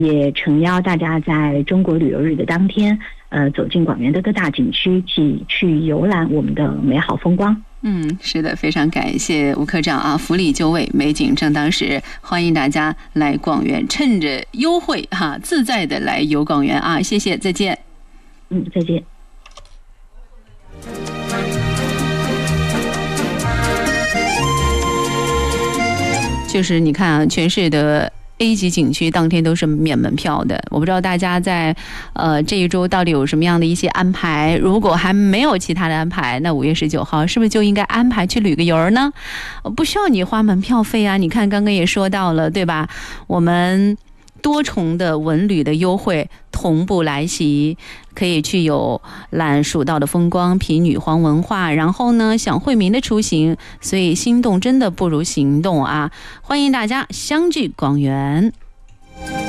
也诚邀大家在中国旅游日的当天，走进广元的各大景区，去游览我们的美好风光。 是的，非常感谢吴科长啊！福利就位，美景正当时，欢迎大家来广元，趁着优惠自在的来游广元啊！谢谢，再见。 再见。 就是你看啊，全市的A 级景区当天都是免门票的，我不知道大家在这一周到底有什么样的一些安排。如果还没有其他的安排，那5月19号是不是就应该安排去旅个游呢？不需要你花门票费啊！你看刚刚也说到了，对吧？我们多重的文旅的优惠同步来袭，可以去有览蜀道的风光，品女皇文化，然后呢享惠民的出行，所以心动真的不如行动啊！欢迎大家相聚广元。